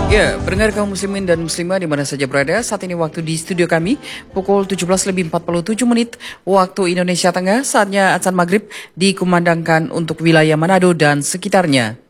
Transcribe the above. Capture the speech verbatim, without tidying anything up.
Ya, pendengar kaum muslimin dan muslimah di mana saja berada, saat ini waktu di studio kami pukul tujuh belas lebih empat puluh tujuh menit waktu Indonesia Tengah, saatnya azan maghrib dikumandangkan untuk wilayah Manado dan sekitarnya.